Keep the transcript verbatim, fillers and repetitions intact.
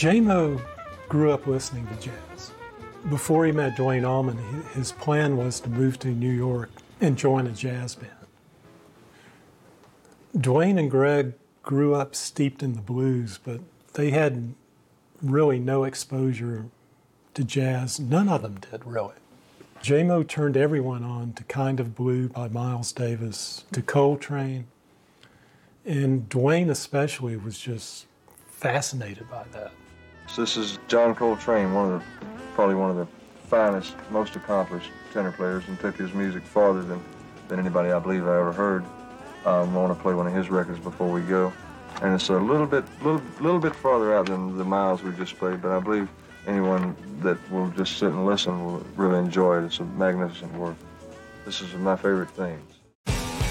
J-Mo grew up listening to jazz. Before he met Duane Allman, his plan was to move to New York and join a jazz band. Duane and Greg grew up steeped in the blues, but they had really no exposure to jazz. None of them did, really. J-Mo turned everyone on to Kind of Blue by Miles Davis, to Coltrane, and Duane especially was just fascinated by that. So this is John Coltrane, one of the, probably one of the finest, most accomplished tenor players, and took his music farther than, than anybody I believe I ever heard. Um, I want to play one of his records before we go. And it's a little bit, little, little bit farther out than the Miles we just played, but I believe anyone that will just sit and listen will really enjoy it. It's a magnificent work. This is my favorite things.